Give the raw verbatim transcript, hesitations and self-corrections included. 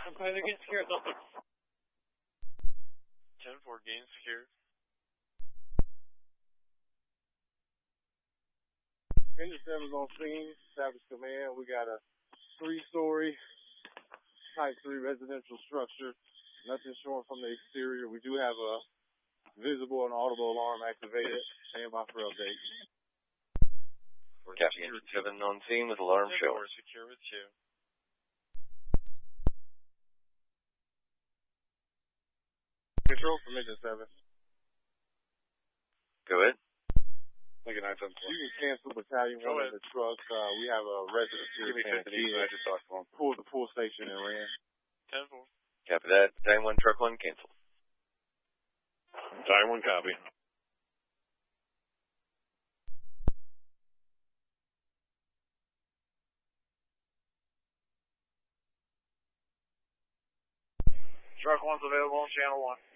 I'm trying to get scared. ten four, gain secured. Engine seven's on scene, established command. We got a three-story, type three residential structure. Nothing showing from the exterior. We do have a visible and audible alarm activated. Stand by for update. Copy, Engine seven on scene with alarm show. We're secure with two. Control from Engine seven. Go ahead. Thank you, nine seven four. You can cancel battalion Go one ahead. of the trucks. Uh, we have a resident here. Give me fifteen, I just talked to him. Pulled the full station and ran. ten four. Copy that. Battalion one, truck one, cancel. Battalion one, copy. Truck one's available on channel one.